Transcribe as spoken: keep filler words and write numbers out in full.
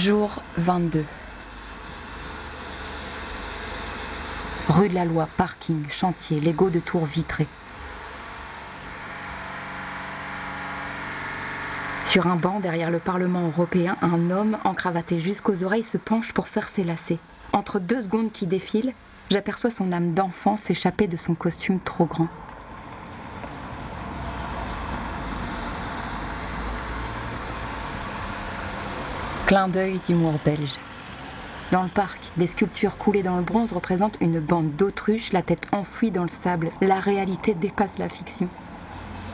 Jour vingt-deux. Rue de la Loi, parking, chantier, Lego de tours vitrées. Sur un banc derrière le Parlement européen, un homme encravaté jusqu'aux oreilles se penche pour faire ses lacets. Entre deux secondes qui défilent, j'aperçois son âme d'enfant s'échapper de son costume trop grand. Clin d'œil d'humour belge. Dans le parc, des sculptures coulées dans le bronze représentent une bande d'autruches, la tête enfouie dans le sable. La réalité dépasse la fiction.